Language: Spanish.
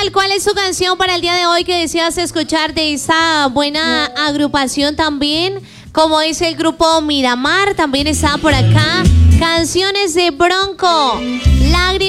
Ronald, ¿cuál es tu canción para el día de hoy que deseas escuchar de esta buena agrupación también? Como es el grupo Miramar, también está por acá. Canciones de Bronco. Lágrimas.